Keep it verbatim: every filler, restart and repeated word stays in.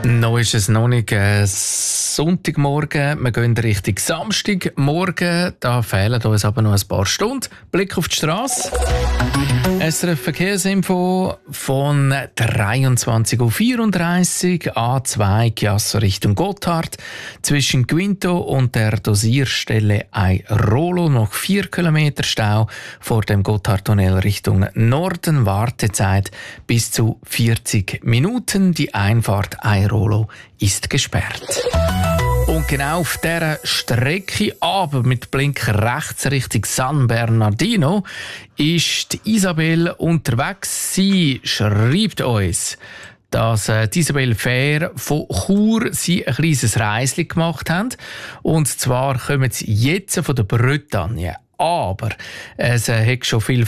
Noch ist es noch nicht äh, Sonntagmorgen, wir gehen Richtung Samstagmorgen. Da fehlen uns aber noch ein paar Stunden. Blick auf die Straße. S R F Verkehrsinfo von dreiundzwanzig Uhr vierunddreißig, A zwei Chiasso Richtung Gotthard. Zwischen Quinto und der Dosierstelle Airolo noch vier Kilometer Stau. Vor dem Gotthardtunnel Richtung Norden Wartezeit bis zu vierzig Minuten. Die Einfahrt Airolo ist gesperrt. Und genau auf dieser Strecke, aber mit Blink rechts Richtung San Bernardino, ist die Isabel unterwegs. Sie schreibt uns, dass äh, die Isabel Fair von Chur sie ein kleines Reisli gemacht haben. Und zwar kommen sie jetzt von der Bretagne. Aber es äh, hat schon viel